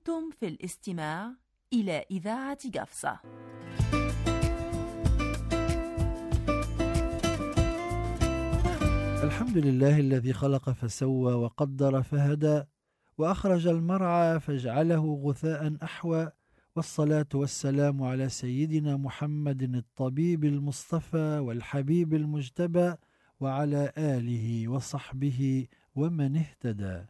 أنتم في الاستماع إلى إذاعة قفصة. الحمد لله الذي خلق فسوى وقدر فهدى وأخرج المرعى فاجعله غثاء أحوى، والصلاة والسلام على سيدنا محمد الطبيب المصطفى والحبيب المجتبى وعلى آله وصحبه ومن اهتدى.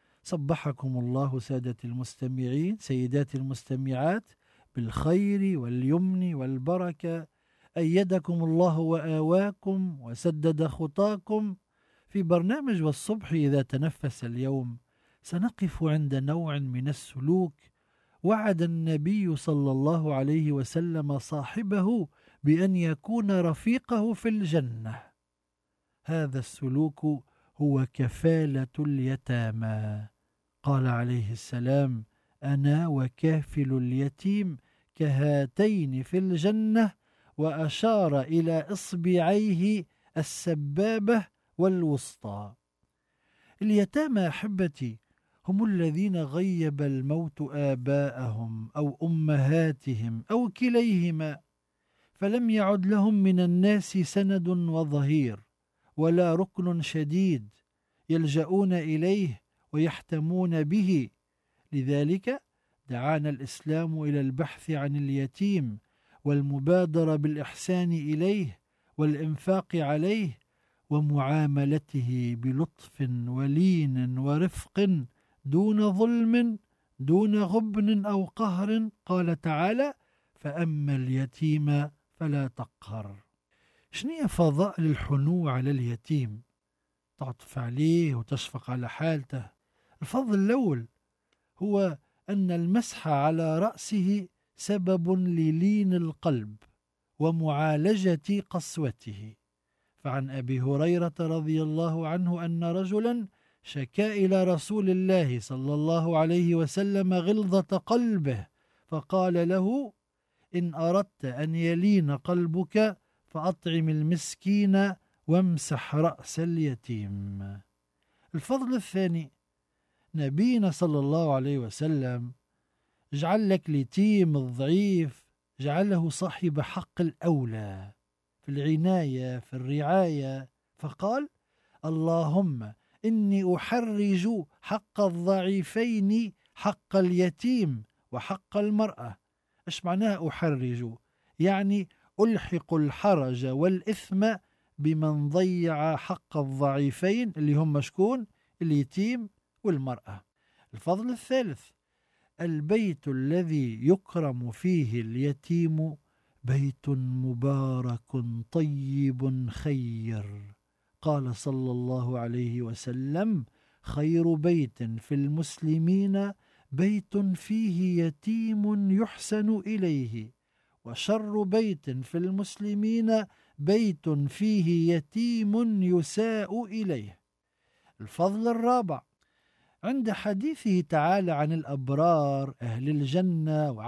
صبحكم الله سادة المستمعين، سيدات المستمعات، بالخير واليمن والبركة. أيدكم الله وآواكم وسدد خطاكم. في برنامج والصبح إذا تنفس اليوم سنقف عند نوع من السلوك وعد النبي صلى الله عليه وسلم صاحبه بأن يكون رفيقه في الجنة. هذا السلوك هو كفالة اليتامى. قال عليه السلام: أنا وكافل اليتيم كهاتين في الجنة، وأشار إلى إصبعيه السبابة والوسطى. اليتامى أحبتي هم الذين غيب الموت آباءهم أو أمهاتهم أو كليهما، فلم يعد لهم من الناس سند وظهير ولا ركن شديد يلجؤون إليه ويحتمون به. لذلك دعانا الإسلام إلى البحث عن اليتيم والمبادرة بالإحسان إليه والإنفاق عليه ومعاملته بلطف ولين ورفق دون ظلم دون غبن أو قهر. قال تعالى: فأما اليتيم فلا تقهر. شنو فضائل الحنو على اليتيم؟ تعطف عليه وتشفق على حالته. الفضل الأول هو أن المسح على رأسه سبب للين القلب ومعالجة قسوته. فعن أبي هريرة رضي الله عنه أن رجلا شكا إلى رسول الله صلى الله عليه وسلم غلظة قلبه، فقال له: إن أردت أن يلين قلبك فأطعم المسكين وامسح رأس اليتيم. الفضل الثاني: نبينا صلى الله عليه وسلم جعل لك اليتيم الضعيف، جعله صاحب حق الأولى في العناية في الرعاية، فقال: اللهم إني أحرج حق الضعيفين حق اليتيم وحق المرأة. إيش معناها أحرج؟ يعني ألحق الحرج والإثم بمن ضيع حق الضعيفين اللي هم شكون؟ اليتيم والمرأة. الفضل الثالث: البيت الذي يكرم فيه اليتيم بيت مبارك طيب خير. قال صلى الله عليه وسلم: خير بيت في المسلمين بيت فيه يتيم يحسن إليه، وشر بيت في المسلمين بيت فيه يتيم يساء إليه. الفضل الرابع: عند حديثه تعالى عن الأبرار أهل الجنة